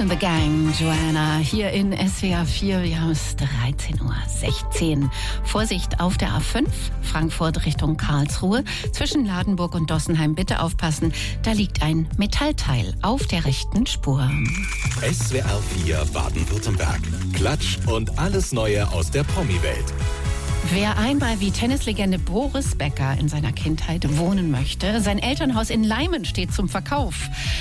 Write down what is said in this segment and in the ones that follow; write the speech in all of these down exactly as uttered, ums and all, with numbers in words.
and the Gang, Joanna, hier in S W R vier. Wir haben es dreizehn Uhr sechzehn. Vorsicht auf der A fünf, Frankfurt Richtung Karlsruhe. Zwischen Ladenburg und Dossenheim bitte aufpassen. Da liegt ein Metallteil auf der rechten Spur. S W R vier Baden-Württemberg. Klatsch und alles Neue aus der Promi-Welt. Wer einmal wie Tennislegende Boris Becker in seiner Kindheit wohnen möchte, sein Elternhaus in Leimen steht zum Verkauf.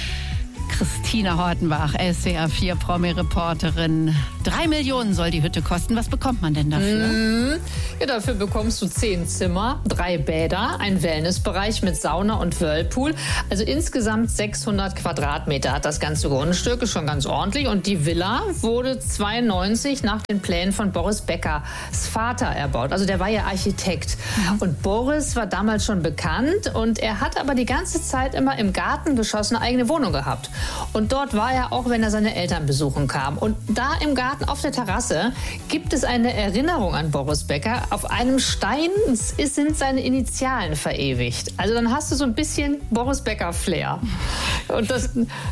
Christina Hortenbach, S W R vier Promi-Reporterin. Drei Millionen soll die Hütte kosten. Was bekommt man denn dafür? Mm, ja, dafür bekommst du zehn Zimmer, drei Bäder, einen Wellnessbereich mit Sauna und Whirlpool. Also insgesamt sechshundert Quadratmeter hat das ganze Grundstück, ist schon ganz ordentlich. Und die Villa wurde zweiundneunzig nach den Plänen von Boris Beckers Vater erbaut. Also der war ja Architekt. Mhm. Und Boris war damals schon bekannt und er hat aber die ganze Zeit immer im Gartengeschoss eine eigene Wohnung gehabt. Und dort war er auch, wenn er seine Eltern besuchen kam. Und da im Garten auf der Terrasse gibt es eine Erinnerung an Boris Becker. Auf einem Stein sind seine Initialen verewigt. Also dann hast du so ein bisschen Boris Becker-Flair. Und das...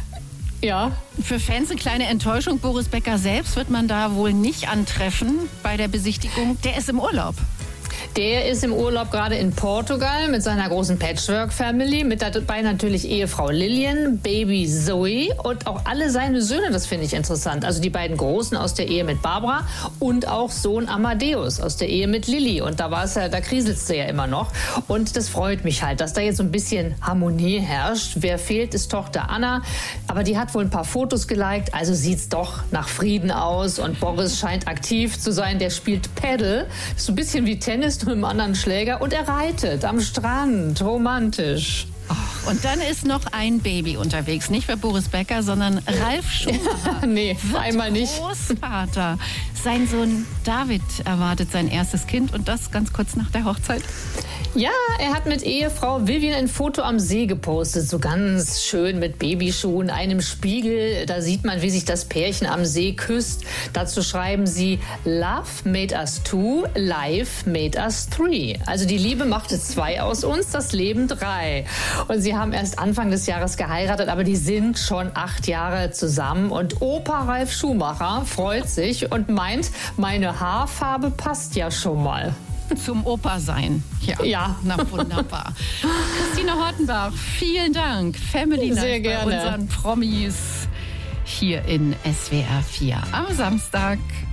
Ja. Für Fans eine kleine Enttäuschung. Boris Becker selbst wird man da wohl nicht antreffen bei der Besichtigung. Der ist im Urlaub. Der ist im Urlaub gerade in Portugal mit seiner großen Patchwork-Family, mit dabei natürlich Ehefrau Lillian, Baby Zoe und auch alle seine Söhne, das finde ich interessant. Also die beiden Großen aus der Ehe mit Barbara und auch Sohn Amadeus aus der Ehe mit Lilly. Und da war es ja, da kriselt's ja immer noch. Und das freut mich halt, dass da jetzt so ein bisschen Harmonie herrscht. Wer fehlt, ist Tochter Anna. Aber die hat wohl ein paar Fotos geliked, also sieht's doch nach Frieden aus. Und Boris scheint aktiv zu sein, der spielt Paddle. So ein bisschen wie Tennis, nur mit einem anderen Schläger. Und er reitet am Strand, romantisch. Oh, und dann ist noch ein Baby unterwegs. Nicht für Boris Becker, sondern Ralf Schumacher. Nee, einmal nicht. Großvater. Sein Sohn David erwartet sein erstes Kind und das ganz kurz nach der Hochzeit. Ja, er hat mit Ehefrau Vivian ein Foto am See gepostet. So ganz schön mit Babyschuhen, einem Spiegel. Da sieht man, wie sich das Pärchen am See küsst. Dazu schreiben sie, Love made us two, life made us three. Also die Liebe machte zwei aus uns, das Leben drei. Und sie haben erst Anfang des Jahres geheiratet, aber die sind schon acht Jahre zusammen. Und Opa Ralf Schumacher freut sich und meint, meine Haarfarbe passt ja schon mal. Zum Opa sein. Ja. Ja. Na wunderbar. Christina Hortenbach, vielen Dank. Family Night Sehr gerne. Bei unseren Promis hier in S W R vier am Samstag.